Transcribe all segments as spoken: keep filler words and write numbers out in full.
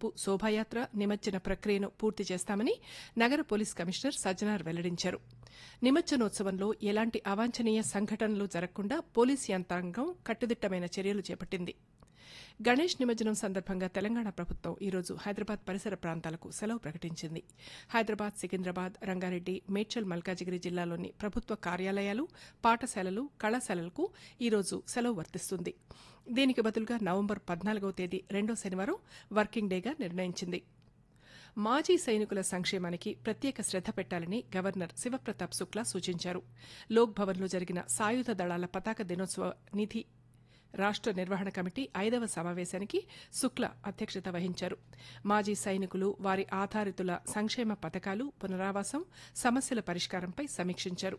లోపు శోభాయాత్ర నిమజ్జన ప్రక్రియను పూర్తి చేస్తామని నగర పోలీస్ కమిషనర్ సజ్జనార్ వెల్లడించారు. నిమజ్జనోత్సవంలో ఎలాంటి అవాంఛనీయ సంఘటనలు జరగకుండా పోలీసు యంత్రాంగం కట్టుదిట్టమైన చర్యలు చేపట్టింది. గణేష్ నిమజ్జనం సందర్భంగా తెలంగాణ ప్రభుత్వం ఈరోజు హైదరాబాద్ పరిసర ప్రాంతాలకు సెలవు ప్రకటించింది. హైదరాబాద్, సికింద్రాబాద్, రంగారెడ్డి, మేడ్చల్, మల్కాజిగిరి జిల్లాలోని ప్రభుత్వ కార్యాలయాలు, పాఠశాలలు, కళాశాలలకు ఈరోజు సెలవు వర్తిస్తుంది. దీనికి బదులుగా నవంబర్ పద్నాలుగవ తేదీ రెండో శనివారం వర్కింగ్ డేగా నిర్ణయించింది. మాజీ సైనికుల సంక్షేమానికి ప్రత్యేక శ్రద్ద పెట్టాలని గవర్నర్ శివప్రతాప్ శుక్లా సూచించారు. లోక్ భవన్లో జరిగిన సాయుధ దళాల పతాక దినోత్సవ నిధి రాష్ట్ర నిర్వహణ కమిటీ ఐదవ సమావేశానికి శుక్లా అధ్యక్షత వహించారు. మాజీ సైనికులు, వారి ఆధారితుల సంక్షేమ పథకాలు, పునరావాసం, సమస్యల పరిష్కారంపై సమీక్షించారు.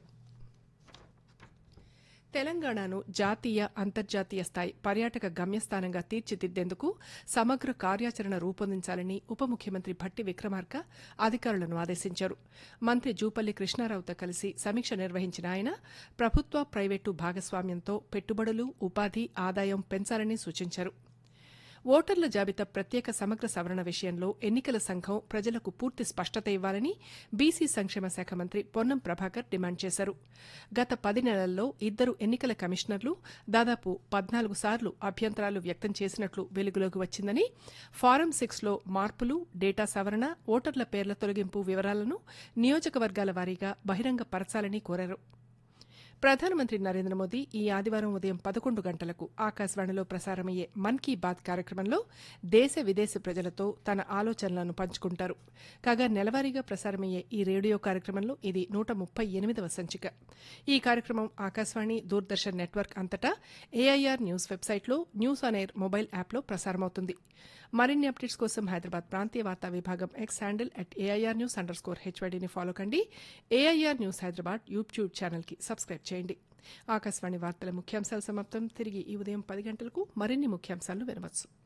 తెలంగాణను జాతీయ, అంతర్జాతీయ స్థాయి పర్యాటక గమ్యస్థానంగా తీర్చిదిద్దేందుకు సమగ్ర కార్యాచరణ రూపొందించాలని ఉప ముఖ్యమంత్రి భట్టి విక్రమార్క అధికారులను ఆదేశించారు. మంత్రి జూపల్లి కృష్ణారావుతో కలిసి సమీక్ష నిర్వహించిన ఆయన ప్రభుత్వ, ప్రైవేటు భాగస్వామ్యంతో పెట్టుబడులు, ఉపాధి, ఆదాయం పెంచాలని సూచించారు. ఓటర్ల జాబితా ప్రత్యేక సమగ్ర సవరణ విషయంలో ఎన్నికల సంఘం ప్రజలకు పూర్తి స్పష్టత ఇవ్వాలని బీసీ సంక్షేమ శాఖ మంత్రి పొన్నం ప్రభాకర్ డిమాండ్ చేశారు. గత పది నెలల్లో ఇద్దరు ఎన్నికల కమిషనర్లు దాదాపు పద్నాలుగు సార్లు అభ్యంతరాలు వ్యక్తం చేసినట్లు వెలుగులోకి వచ్చిందని, ఫారం సిక్స్ లో మార్పులు, డేటా సవరణ, ఓటర్ల పేర్ల తొలగింపు వివరాలను నియోజకవర్గాల వారీగా బహిరంగ పరచాలని కోరారు. ప్రధానమంత్రి నరేంద్ర మోదీ ఈ ఆదివారం ఉదయం పదకొండు గంటలకు ఆకాశవాణిలో ప్రసారమయ్యే మన్ కీ బాత్ కార్యక్రమంలో దేశ విదేశ ప్రజలతో తన ఆలోచనలను పంచుకుంటారు. కాగా నెలవారీగా ప్రసారమయ్యే ఈ రేడియో కార్యక్రమంలో ఇది నూట ముప్పై ఎనిమిదవ సంచిక. ఈ కార్యక్రమం ఆకాశవాణి, దూరదర్శన్ నెట్వర్క్ అంతటా ఏఐఆర్ న్యూస్ వెబ్సైట్లో, న్యూస్ ఆన్ ఎయిర్ మొబైల్ యాప్లో ప్రసారమవుతుంది. మరిన్ని అప్డేట్స్ కోసం హైదరాబాద్ ప్రాంతీయ వార్తా విభాగం X handle at AIR news under score హెచ్వైడీని follow కండి. ఏఐఆర్ న్యూస్ హైదరాబాద్ యూట్యూబ్ ఛానల్కి సబ్స్క్రైబ్ చేయండి. ఆకాశవాణి వార్తల ముఖ్యాంశాలు సమాప్తం. తిరిగి ఈ ఉదయం పది గంటలకు మరిన్ని ముఖ్యాంశాలను వినవచ్చు.